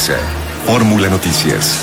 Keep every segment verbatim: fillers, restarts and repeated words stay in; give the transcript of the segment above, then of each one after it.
Conduce Fórmula Noticias.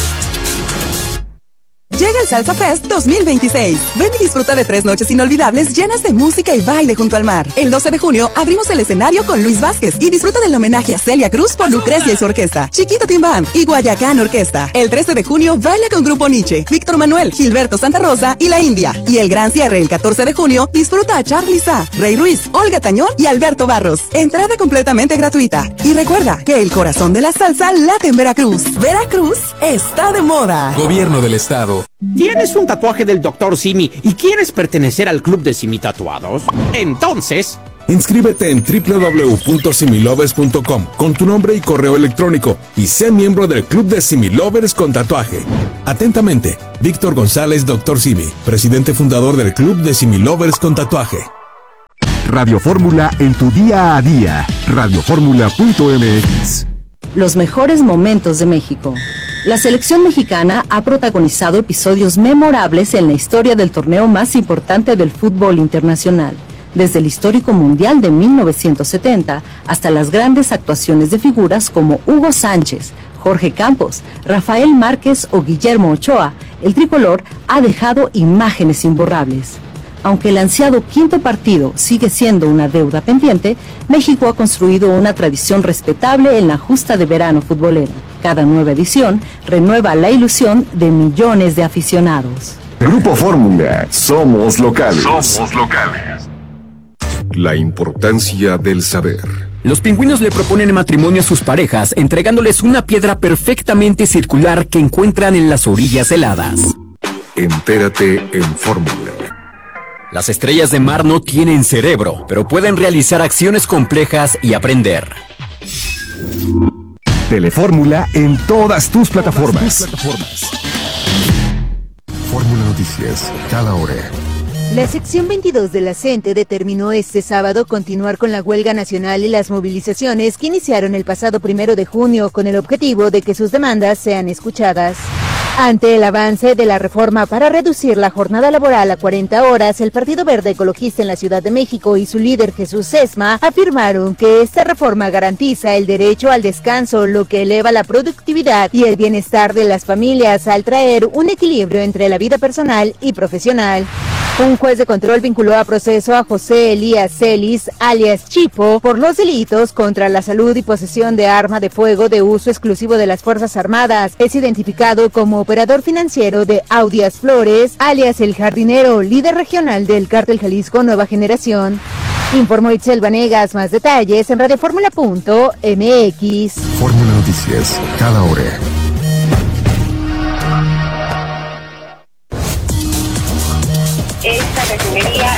Llega el Salsa Fest dos mil veintiséis. Ven y disfruta de tres noches inolvidables llenas de música y baile junto al mar. El doce de junio abrimos el escenario con Luis Vázquez y disfruta del homenaje a Celia Cruz por Lucrecia y su orquesta, Chiquito Timbán y Guayacán Orquesta. El trece de junio baila con Grupo Nietzsche, Víctor Manuel, Gilberto Santa Rosa y La India. Y el gran cierre el catorce de junio disfruta a Charly Sá, Rey Ruiz, Olga Tañón y Alberto Barros. Entrada completamente gratuita. Y recuerda que el corazón de la salsa late en Veracruz. Veracruz está de moda. Gobierno del Estado. ¿Tienes un tatuaje del doctor Simi y quieres pertenecer al club de Simi Tatuados? Entonces, inscríbete en doble u doble u doble u punto similovers punto com con tu nombre y correo electrónico y sé miembro del club de Similovers con tatuaje. Atentamente, Víctor González, doctor Simi, presidente fundador del club de Similovers con tatuaje. Radio Fórmula en tu día a día. radio fórmula punto eme equis. Los mejores momentos de México. La selección mexicana ha protagonizado episodios memorables en la historia del torneo más importante del fútbol internacional, desde el histórico Mundial de mil novecientos setenta hasta las grandes actuaciones de figuras como Hugo Sánchez, Jorge Campos, Rafael Márquez o Guillermo Ochoa. El tricolor ha dejado imágenes imborrables. Aunque el ansiado quinto partido sigue siendo una deuda pendiente, México ha construido una tradición respetable en la justa de verano futbolera. Cada nueva edición renueva la ilusión de millones de aficionados. Grupo Fórmula, somos locales. Somos locales. La importancia del saber. Los pingüinos le proponen matrimonio a sus parejas, entregándoles una piedra perfectamente circular que encuentran en las orillas heladas. Entérate en Fórmula. Las estrellas de mar no tienen cerebro, pero pueden realizar acciones complejas y aprender. Telefórmula en todas tus plataformas. Fórmula Noticias, cada hora. La sección veintidós de la CENTE determinó este sábado continuar con la huelga nacional y las movilizaciones que iniciaron el pasado primero de junio con el objetivo de que sus demandas sean escuchadas. Ante el avance de la reforma para reducir la jornada laboral a cuarenta horas, el Partido Verde Ecologista en la Ciudad de México y su líder Jesús Sesma afirmaron que esta reforma garantiza el derecho al descanso, lo que eleva la productividad y el bienestar de las familias al traer un equilibrio entre la vida personal y profesional. Un juez de control vinculó a proceso a José Elías Celis, alias Chipo, por los delitos contra la salud y posesión de arma de fuego de uso exclusivo de las Fuerzas Armadas. Es identificado como operador financiero de Audias Flores, alias El Jardinero, líder regional del Cártel Jalisco Nueva Generación. Informó Itzel Vanegas. Más detalles en radio fórmula punto eme equis. Fórmula Noticias, cada hora. Esta refinería...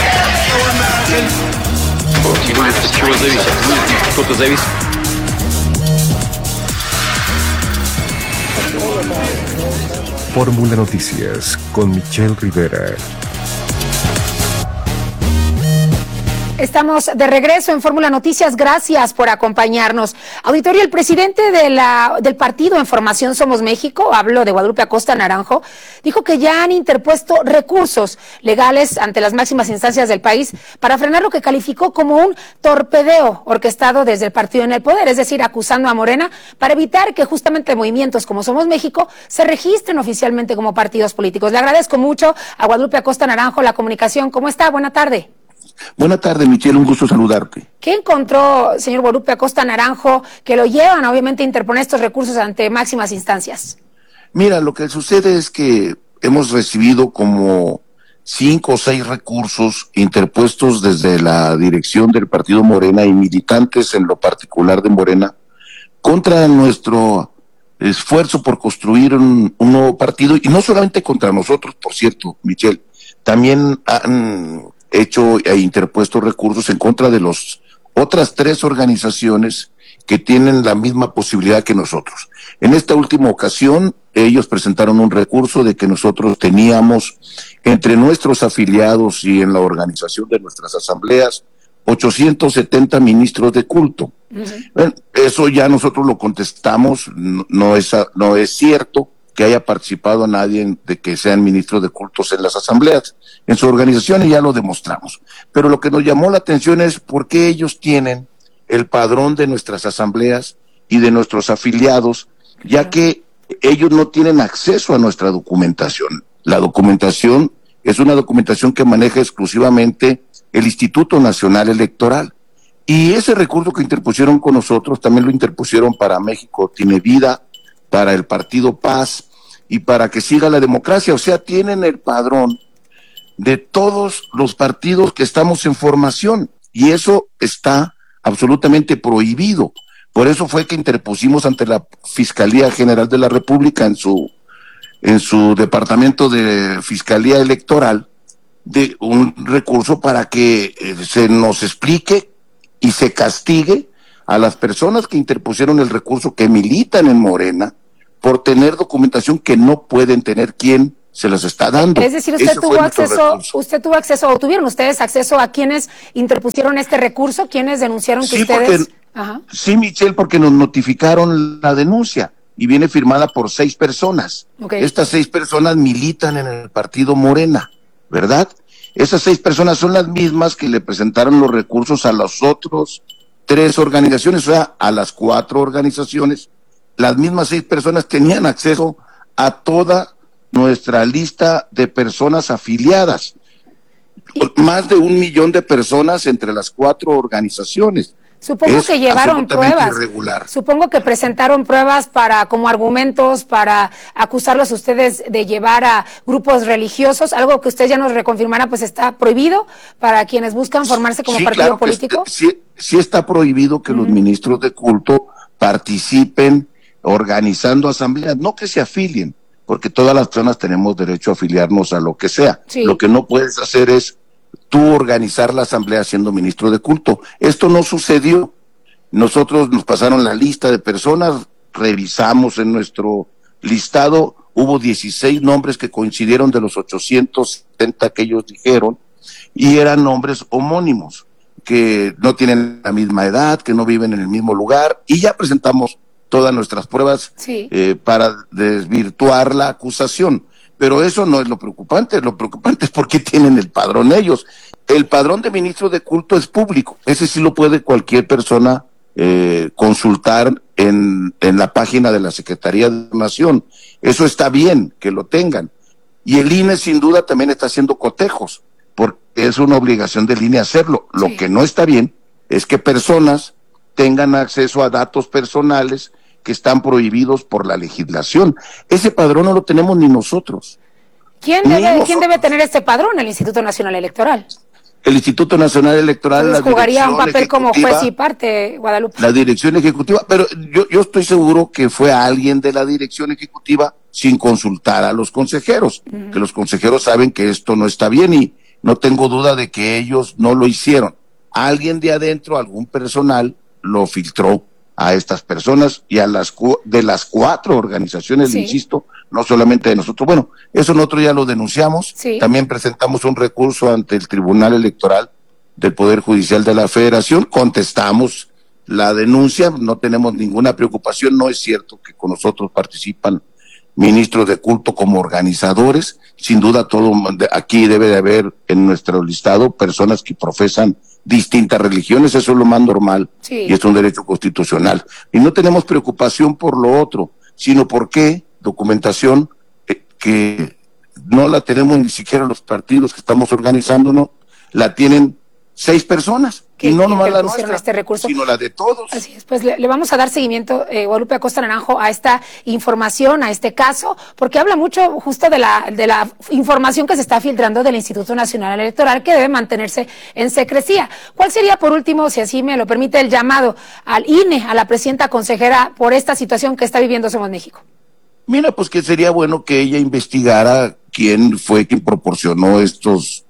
Fórmula Noticias con Michelle Rivera. Estamos de regreso en Fórmula Noticias. Gracias por acompañarnos. Auditorio, el presidente de la, del partido en formación Somos México, hablo de Guadalupe Acosta Naranjo, dijo que ya han interpuesto recursos legales ante las máximas instancias del país para frenar lo que calificó como un torpedeo orquestado desde el partido en el poder, es decir, acusando a Morena para evitar que justamente movimientos como Somos México se registren oficialmente como partidos políticos. Le agradezco mucho a Guadalupe Acosta Naranjo la comunicación. ¿Cómo está? Buena tarde. Buenas tardes, Michelle, un gusto saludarte. ¿Qué encontró, señor Guadalupe Acosta Naranjo, que lo llevan obviamente a interponer estos recursos ante máximas instancias? Mira, lo que sucede es que hemos recibido como cinco o seis recursos interpuestos desde la dirección del partido Morena y militantes en lo particular de Morena contra nuestro esfuerzo por construir un, un nuevo partido, y no solamente contra nosotros, por cierto, Michelle, también han hecho e interpuesto recursos en contra de las otras tres organizaciones que tienen la misma posibilidad que nosotros. En esta última ocasión, ellos presentaron un recurso de que nosotros teníamos entre nuestros afiliados y en la organización de nuestras asambleas ochocientos setenta ministros de culto. Uh-huh. Bueno, eso ya nosotros lo contestamos, no, no es no es cierto que haya participado nadie de que sean ministros de cultos en las asambleas. En su organización ya lo demostramos. Pero lo que nos llamó la atención es por qué ellos tienen el padrón de nuestras asambleas y de nuestros afiliados ya que ellos no tienen acceso a nuestra documentación. La documentación es una documentación que maneja exclusivamente el Instituto Nacional Electoral. Y ese recurso que interpusieron con nosotros también lo interpusieron para México Tiene Vida, para el Partido Paz y para que siga la democracia. O sea, tienen el padrón de todos los partidos que estamos en formación y eso está absolutamente prohibido. Por eso fue que interpusimos ante la Fiscalía General de la República en su en su departamento de Fiscalía Electoral de un recurso para que eh, se nos explique y se castigue a las personas que interpusieron el recurso, que militan en Morena, por tener documentación que no pueden tener quien se las está dando. Es decir, usted Ese tuvo fue nuestro acceso, recurso. usted tuvo acceso, o tuvieron ustedes acceso a quienes interpusieron este recurso, quienes denunciaron que Sí, ustedes... porque- Ajá. Sí, Michelle, porque nos notificaron la denuncia y viene firmada por seis personas. Okay. Estas seis personas militan en el partido Morena, ¿verdad? Esas seis personas son las mismas que le presentaron los recursos a los otros tres organizaciones, o sea, a las cuatro organizaciones. Las mismas seis personas tenían acceso a toda nuestra lista de personas afiliadas. Más de un millón de personas entre las cuatro organizaciones. Supongo Es que llevaron absolutamente pruebas. irregular. Supongo que presentaron pruebas para, como argumentos, para acusarlos a ustedes de llevar a grupos religiosos, algo que usted ya nos reconfirmará, pues está prohibido para quienes buscan formarse como Sí, partido claro que político. es- sí, sí está prohibido que Ujú. los ministros de culto participen organizando asambleas, no que se afilien, porque todas las personas tenemos derecho a afiliarnos a lo que sea. Sí. Lo que no puedes hacer es tú organizar la asamblea siendo ministro de culto. Esto no sucedió. Nosotros nos pasaron la lista de personas, revisamos en nuestro listado, hubo dieciséis nombres que coincidieron de los ochocientos setenta que ellos dijeron, y eran nombres homónimos, que no tienen la misma edad, que no viven en el mismo lugar, y ya presentamos todas nuestras pruebas Sí. eh, para desvirtuar la acusación. Pero eso no es lo preocupante, lo preocupante es por qué tienen el padrón ellos. El padrón de ministros de culto es público, ese sí lo puede cualquier persona eh, consultar en, en la página de la Secretaría de Nación. Eso está bien que lo tengan. Y el I N E sin duda también está haciendo cotejos, porque es una obligación del I N E hacerlo. Lo Sí. que no está bien es que personas tengan acceso a datos personales que están prohibidos por la legislación. Ese padrón no lo tenemos ni nosotros. ¿Quién Ni debe, ¿Quién nosotros. debe tener este padrón? El Instituto Nacional Electoral. El Instituto Nacional Electoral, Entonces la jugaría un dirección papel como ejecutiva, juez y parte, Guadalupe. la dirección ejecutiva, pero yo, yo estoy seguro que fue alguien de la dirección ejecutiva sin consultar a los consejeros, Ujú. que los consejeros saben que esto no está bien y no tengo duda de que ellos no lo hicieron. Alguien de adentro, algún personal, lo filtró a estas personas y a las cu- de las cuatro organizaciones, Sí. insisto, no solamente de nosotros. Bueno, eso nosotros ya lo denunciamos, Sí. también presentamos un recurso ante el Tribunal Electoral del Poder Judicial de la Federación, contestamos la denuncia, no tenemos ninguna preocupación, no es cierto que con nosotros participan ministros de culto como organizadores, sin duda todo aquí debe de haber en nuestro listado personas que profesan distintas religiones, eso es lo más normal Sí. y es un derecho constitucional. Y no tenemos preocupación por lo otro, sino porque documentación eh, que no la tenemos ni siquiera los partidos que estamos organizándonos, la tienen seis personas, Que y no nomás la interpusieron nuestra, este recurso. sino la de todos. Así es, pues le, le vamos a dar seguimiento, eh, Guadalupe Acosta Naranjo, a esta información, a este caso, porque habla mucho justo de la, de la información que se está filtrando del Instituto Nacional Electoral, que debe mantenerse en secrecía. ¿Cuál sería, por último, si así me lo permite, el llamado al I N E, a la presidenta consejera, por esta situación que está viviendo Somos México? Mira, pues que sería bueno que ella investigara quién fue quien proporcionó estos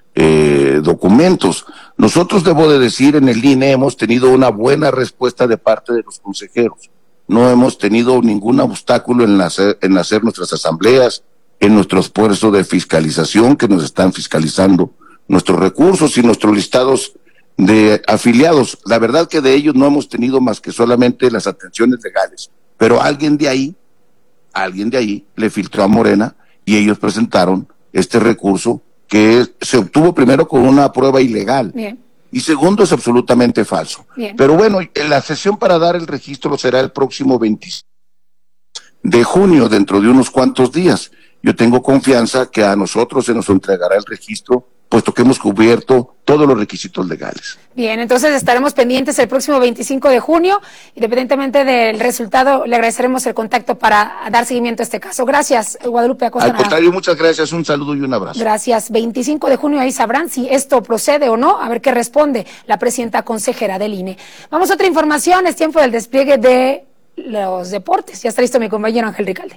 eh, documentos. Nosotros, debo de decir, en el I N E hemos tenido una buena respuesta de parte de los consejeros. No hemos tenido ningún obstáculo en hacer, en hacer nuestras asambleas, en nuestro esfuerzo de fiscalización, que nos están fiscalizando nuestros recursos y nuestros listados de afiliados. La verdad que de ellos no hemos tenido más que solamente las atenciones legales, pero alguien de ahí, alguien de ahí le filtró a Morena y ellos presentaron este recurso que se obtuvo primero con una prueba ilegal. Bien. Y segundo, es absolutamente falso. Bien. Pero bueno, la sesión para dar el registro será el próximo veinticinco. de junio, dentro de unos cuantos días. Yo tengo confianza que a nosotros se nos entregará el registro, puesto que hemos cubierto todos los requisitos legales. Bien, entonces estaremos pendientes el próximo veinticinco de junio. Independientemente del resultado, le agradeceremos el contacto para dar seguimiento a este caso. Gracias, Guadalupe Acosta. Al contrario, muchas gracias, un saludo y un abrazo. Gracias. veinticinco de junio, ahí sabrán si esto procede o no, a ver qué responde la presidenta consejera del I N E. Vamos a otra información, es tiempo del despliegue de los deportes. Ya está listo mi compañero Ángel Ricalde.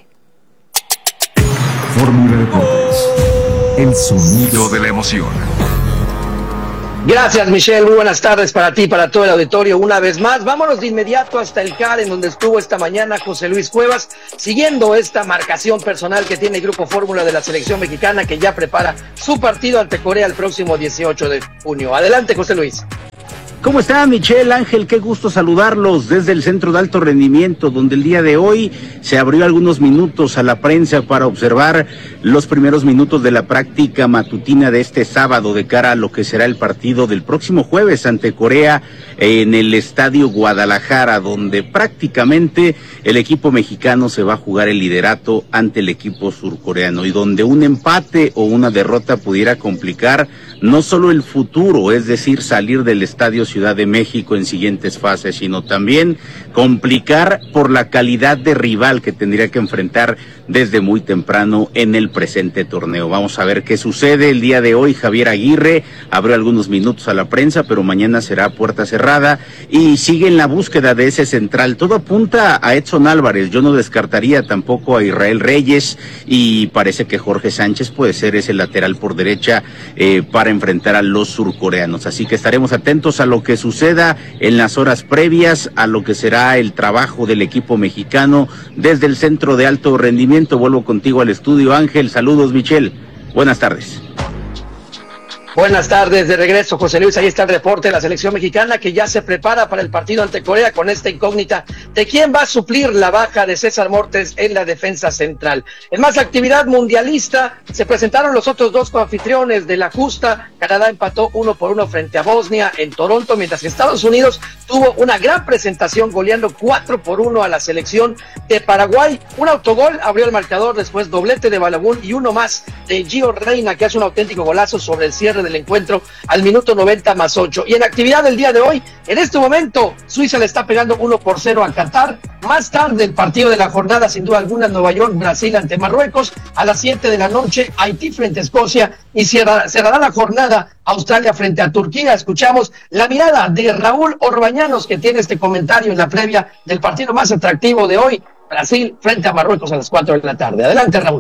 Fórmula Deportes, el sonido de la emoción. Gracias, Michelle. Muy buenas tardes para ti, para todo el auditorio. Una vez más, vámonos de inmediato hasta el C A R, en donde estuvo esta mañana José Luis Cuevas, siguiendo esta marcación personal que tiene el Grupo Fórmula de la selección mexicana, que ya prepara su partido ante Corea el próximo dieciocho de junio. Adelante, José Luis. ¿Cómo están, Michelle, Ángel? Qué gusto saludarlos desde el Centro de Alto Rendimiento, donde el día de hoy se abrió algunos minutos a la prensa para observar los primeros minutos de la práctica matutina de este sábado de cara a lo que será el partido del próximo jueves ante Corea en el Estadio Guadalajara, donde prácticamente el equipo mexicano se va a jugar el liderato ante el equipo surcoreano y donde un empate o una derrota pudiera complicar no solo el futuro, es decir, salir del Estadio Ciudad de México en siguientes fases, sino también complicar por la calidad de rival que tendría que enfrentar desde muy temprano en el presente torneo. Vamos a ver qué sucede el día de hoy. Javier Aguirre abrió algunos minutos a la prensa, pero mañana será puerta cerrada y sigue en la búsqueda de ese central. Todo apunta a Edson Álvarez, yo no descartaría tampoco a Israel Reyes y parece que Jorge Sánchez puede ser ese lateral por derecha eh, para enfrentar a los surcoreanos. Así que estaremos atentos a lo que suceda en las horas previas a lo que será el trabajo del equipo mexicano desde el Centro de Alto Rendimiento. Vuelvo contigo al estudio, Ángel. Saludos, Michelle. Buenas tardes. Buenas tardes, de regreso, José Luis. Ahí está el reporte de la selección mexicana que ya se prepara para el partido ante Corea con esta incógnita de quién va a suplir la baja de César Montes en la defensa central. En más actividad mundialista, se presentaron los otros dos coanfitriones de la justa. Canadá empató uno por uno frente a Bosnia en Toronto, mientras que Estados Unidos tuvo una gran presentación goleando cuatro por uno a la selección de Paraguay. Un autogol abrió el marcador, después doblete de Balogun y uno más de Gio Reyna, que hace un auténtico golazo sobre el cierre del encuentro al minuto noventa más ocho. Y en actividad del día de hoy, en este momento, Suiza le está pegando uno por cero a Qatar. Más tarde, el partido de la jornada, sin duda alguna, Nueva York, Brasil ante Marruecos. A las siete de la noche, Haití frente a Escocia. Y cerrará, cerrará la jornada Australia frente a Turquía. Escuchamos la mirada de Raúl Orbañanos, que tiene este comentario en la previa del partido más atractivo de hoy, Brasil frente a Marruecos a las cuatro de la tarde. Adelante, Raúl.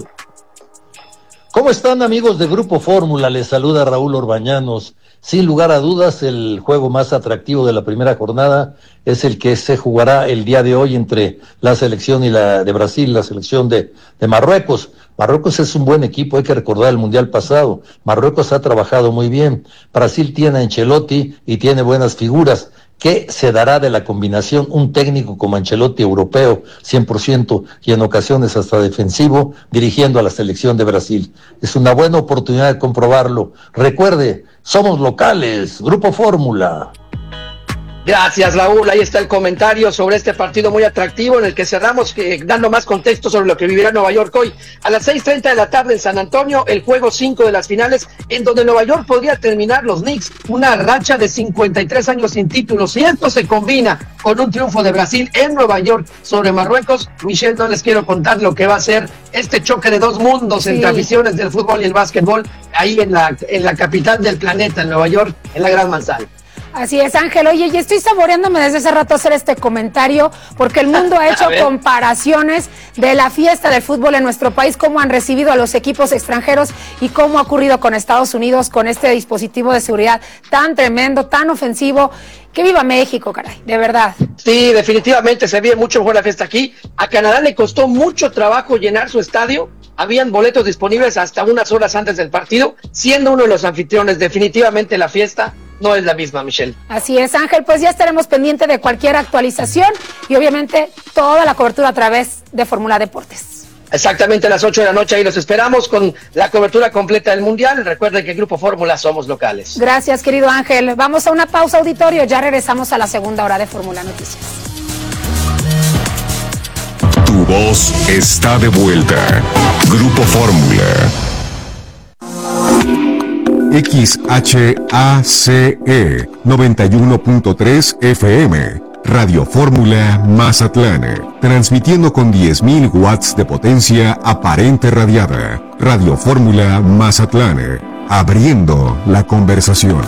¿Cómo están, amigos de Grupo Fórmula? Les saluda Raúl Orbañanos. Sin lugar a dudas, el juego más atractivo de la primera jornada es el que se jugará el día de hoy entre la selección y la de Brasil, la selección de, de Marruecos. Marruecos es un buen equipo, hay que recordar el Mundial pasado. Marruecos ha trabajado muy bien. Brasil tiene a Ancelotti y tiene buenas figuras. ¿Qué se dará de la combinación? Un técnico como Ancelotti, europeo, cien por ciento, y en ocasiones hasta defensivo, dirigiendo a la selección de Brasil. Es una buena oportunidad de comprobarlo. Recuerde, somos locales, Grupo Fórmula. Gracias, Raúl. Ahí está el comentario sobre este partido muy atractivo en el que cerramos eh, dando más contexto sobre lo que vivirá Nueva York hoy. A las seis treinta de la tarde en San Antonio, el juego cinco de las finales, en donde Nueva York podría terminar los Knicks una racha de cincuenta y tres años sin títulos. Si esto se combina con un triunfo de Brasil en Nueva York sobre Marruecos, Michelle, no les quiero contar lo que va a ser este choque de dos mundos sí. entre aficiones del fútbol y el básquetbol, ahí en la, en la capital del planeta, en Nueva York, en la Gran Manzana. Así es, Ángel. Oye, y estoy saboreándome desde hace rato hacer este comentario, porque el mundo ha hecho comparaciones de la fiesta del fútbol en nuestro país, cómo han recibido a los equipos extranjeros y cómo ha ocurrido con Estados Unidos con este dispositivo de seguridad tan tremendo, tan ofensivo. ¡Que viva México, caray! De verdad. Sí, definitivamente se vive mucho mejor la fiesta aquí. A Canadá le costó mucho trabajo llenar su estadio. Habían boletos disponibles hasta unas horas antes del partido, siendo uno de los anfitriones. Definitivamente la fiesta no es la misma, Michelle. Así es, Ángel, pues ya estaremos pendientes de cualquier actualización y obviamente toda la cobertura a través de Fórmula Deportes. Exactamente a las ocho de la noche, ahí los esperamos con la cobertura completa del Mundial. Recuerden que el Grupo Fórmula somos locales. Gracias, querido Ángel. Vamos a una pausa, auditorio, ya regresamos a la segunda hora de Fórmula Noticias. Tu voz está de vuelta. Grupo Fórmula. X H A C E noventa y uno punto tres F M. Radio Fórmula Mazatlán, transmitiendo con diez mil watts de potencia aparente radiada. Radio Fórmula Mazatlán, abriendo la conversación.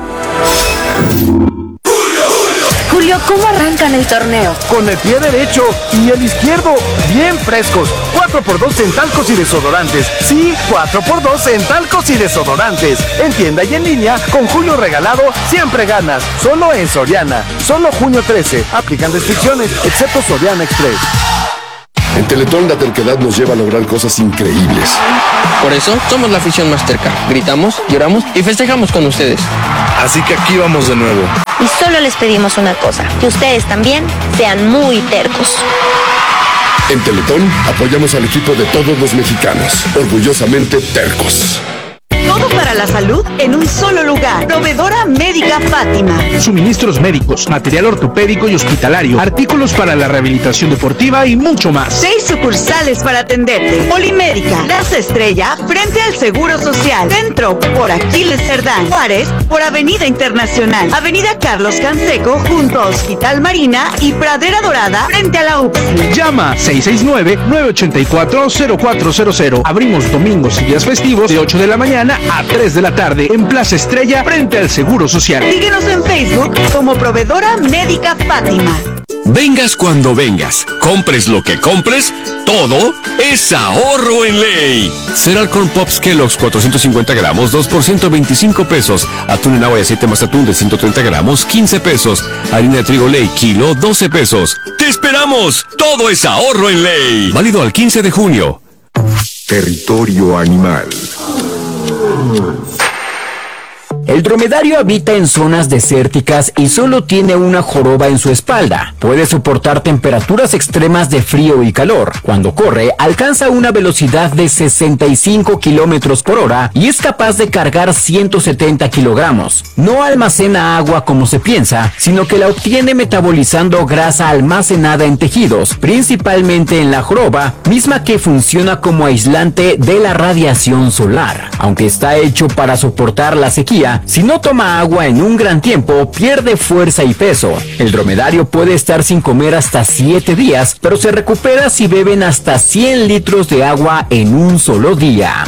Julio, ¿cómo arrancan el torneo? Con el pie derecho y el izquierdo bien frescos. cuatro por dos en talcos y desodorantes. Sí, cuatro por dos en talcos y desodorantes. En tienda y en línea, con Julio regalado, siempre ganas. Solo en Soriana. Solo junio trece. Aplican restricciones, excepto Soriana Express. En Teletón la terquedad nos lleva a lograr cosas increíbles. Por eso somos la afición más terca. Gritamos, lloramos y festejamos con ustedes. Así que aquí vamos de nuevo. Y solo les pedimos una cosa, que ustedes también sean muy tercos. En Teletón apoyamos al equipo de todos los mexicanos, orgullosamente tercos. Todo para la salud en un solo lugar. Proveedora Médica Fátima. Suministros médicos, material ortopédico y hospitalario, artículos para la rehabilitación deportiva y mucho más. Seis sucursales para atenderte. Polimédica, Plaza Estrella, frente al Seguro Social. Centro, por Aquiles Cerdán. Juárez, por Avenida Internacional. Avenida Carlos Canseco, junto a Hospital Marina y Pradera Dorada, frente a la U P S I. Llama seis seis nueve, nueve ocho cuatro, cero cuatro cero cero. Abrimos domingos y días festivos de ocho de la mañana a tres de la tarde en Plaza Estrella frente al Seguro Social. Síguenos en Facebook como Proveedora Médica Fátima. Vengas cuando vengas, compres lo que compres, todo es ahorro en ley. Cereal Corn Pops Kellogg's cuatrocientos cincuenta gramos, dos por ciento veinticinco pesos. Atún en agua y aceite más atún de ciento treinta gramos, quince pesos. Harina de trigo Ley, kilo, doce pesos. ¡Te esperamos! Todo es ahorro en ley. Válido al quince de junio. Territorio animal. El dromedario habita en zonas desérticas y solo tiene una joroba en su espalda. Puede soportar temperaturas extremas de frío y calor. Cuando corre, alcanza una velocidad de sesenta y cinco kilómetros por hora y es capaz de cargar ciento setenta kilogramos. No almacena agua como se piensa, sino que la obtiene metabolizando grasa almacenada en tejidos, principalmente en la joroba, misma que funciona como aislante de la radiación solar. Aunque está hecho para soportar la sequía, si no toma agua en un gran tiempo, pierde fuerza y peso. El dromedario puede estar sin comer hasta siete días, pero se recupera si beben hasta cien litros de agua en un solo día.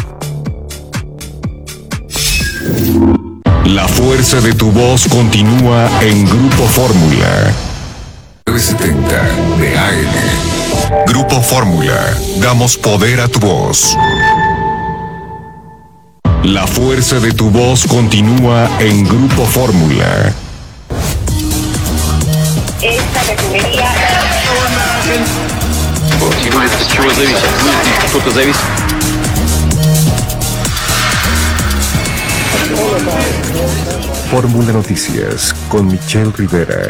La fuerza de tu voz continúa en Grupo Fórmula. nueve setenta de A M. Grupo Fórmula. Damos poder a tu voz. La fuerza de tu voz continúa en Grupo Fórmula. Esta refinería... Fórmula Noticias con Michelle Rivera.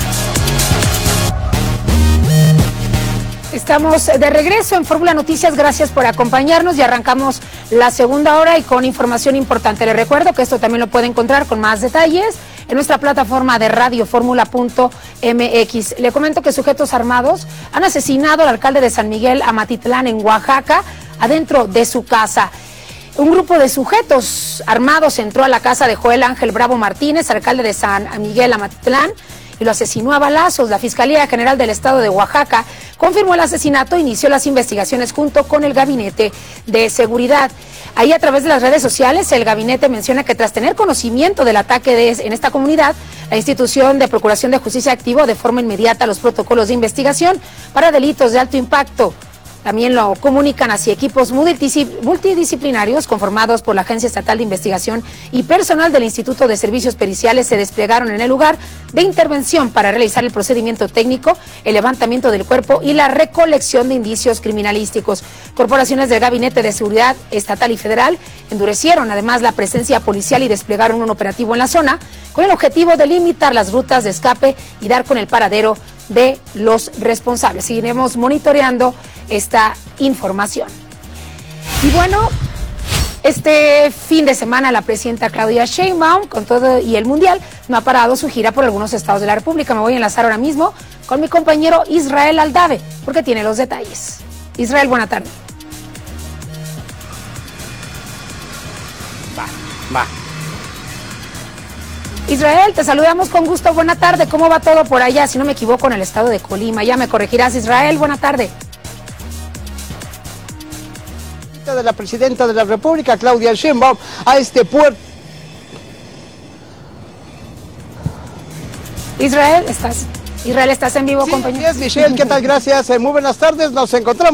Estamos de regreso en Fórmula Noticias, gracias por acompañarnos y arrancamos la segunda hora y con información importante. Les recuerdo que esto también lo puede encontrar con más detalles en nuestra plataforma de radio fórmula punto m x. Le comento que sujetos armados han asesinado al alcalde de San Miguel Amatitlán en Oaxaca adentro de su casa. Un grupo de sujetos armados entró a la casa de Joel Ángel Bravo Martínez, alcalde de San Miguel Amatitlán, y lo asesinó a balazos. La Fiscalía General del Estado de Oaxaca confirmó el asesinato e inició las investigaciones junto con el Gabinete de Seguridad. Ahí, a través de las redes sociales, el gabinete menciona que tras tener conocimiento del ataque de, en esta comunidad, la institución de Procuración de Justicia activó de forma inmediata los protocolos de investigación para delitos de alto impacto. También lo comunican así equipos multidisciplinarios conformados por la Agencia Estatal de Investigación y personal del Instituto de Servicios Periciales se desplegaron en el lugar de intervención para realizar el procedimiento técnico, el levantamiento del cuerpo y la recolección de indicios criminalísticos. Corporaciones del Gabinete de Seguridad Estatal y Federal endurecieron además la presencia policial y desplegaron un operativo en la zona con el objetivo de limitar las rutas de escape y dar con el paradero de los responsables. Seguiremos monitoreando esta información. Y bueno, este fin de semana la presidenta Claudia Sheinbaum, con todo y el Mundial, no ha parado su gira por algunos estados de la República. Me voy a enlazar ahora mismo con mi compañero Israel Aldave, porque tiene los detalles. Israel, buena tarde. Va, va. Israel, te saludamos con gusto, buena tarde. ¿Cómo va todo por allá? Si no me equivoco, en el estado de Colima. Ya me corregirás, Israel, buena tarde. De la presidenta de la República, Claudia Sheinbaum, a este puerto. Israel, estás, Israel, estás en vivo, Sí, compañero. así es, Michelle, ¿qué tal? Gracias, eh, muy buenas tardes, nos encontramos